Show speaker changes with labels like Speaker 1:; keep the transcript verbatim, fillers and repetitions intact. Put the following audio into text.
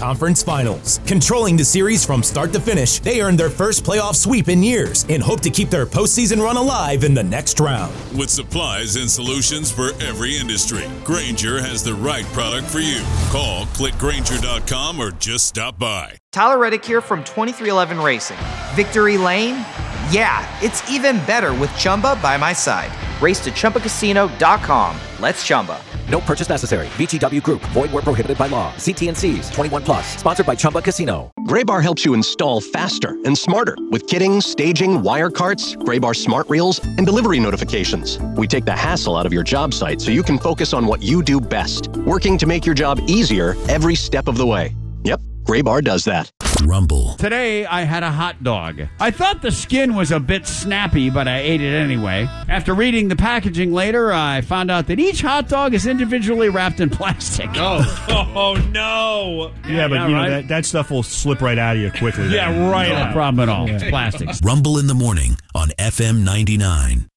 Speaker 1: conference finals. Controlling the series from start to finish, they earned their first playoff sweep in years and hope to keep their postseason run alive in the next round.
Speaker 2: With supplies and solutions for every industry, Grainger has the right product for you. Call, click Grainger dot com, or just stop by.
Speaker 3: Tyler Reddick here from twenty-three eleven Racing. Victory Lane? Yeah, it's even better with Chumba by my side. Race to Chumba Casino dot com. Let's Chumba.
Speaker 4: No purchase necessary. V G W Group. Void where prohibited by law. See T and C's. twenty-one plus. Sponsored by Chumba Casino.
Speaker 5: Graybar helps you install faster and smarter with kitting, staging, wire carts, Graybar smart reels, and delivery notifications. We take the hassle out of your job site so you can focus on what you do best, working to make your job easier every step of the way. Yep, Graybar does that.
Speaker 6: Rumble.
Speaker 7: Today, I had a hot dog. I thought the skin was a bit snappy, but I ate it anyway. After reading the packaging later, I found out that each hot dog is individually wrapped in plastic.
Speaker 8: Oh, oh no.
Speaker 9: Yeah, yeah but
Speaker 7: yeah,
Speaker 9: you
Speaker 7: right?
Speaker 9: know that, that stuff will slip right out of you quickly.
Speaker 7: Yeah,
Speaker 9: then.
Speaker 7: right.
Speaker 9: No
Speaker 7: No problem at all. It's plastic.
Speaker 6: Rumble in the morning on F M ninety-nine.